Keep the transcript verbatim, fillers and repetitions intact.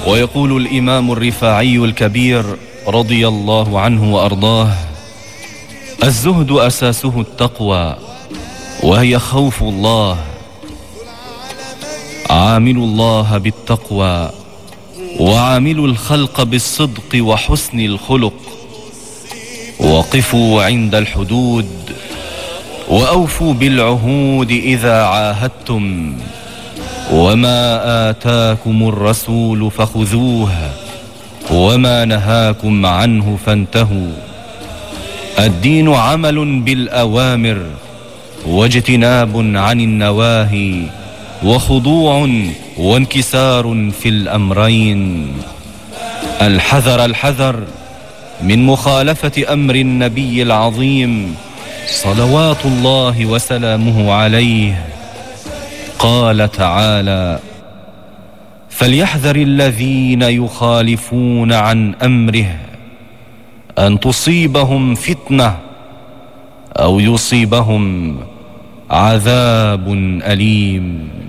ويقول الإمام الرفاعي الكبير رضي الله عنه وأرضاه: الزهد أساسه التقوى، وهي خوف الله. عاملوا الله بالتقوى، وعاملوا الخلق بالصدق وحسن الخلق، وقفوا عند الحدود، وأوفوا بالعهود إذا عاهدتم، وما آتاكم الرسول فخذوه، وما نهاكم عنه فانتهوا. الدين عمل بالأوامر، واجتناب عن النواهي، وخضوع وانكسار في الأمرين. الحذر الحذر من مخالفة أمر النبي العظيم صلوات الله وسلامه عليه. قال تعالى: فليحذر الذين يخالفون عن أمره أن تصيبهم فتنة أو يصيبهم عذاب أليم.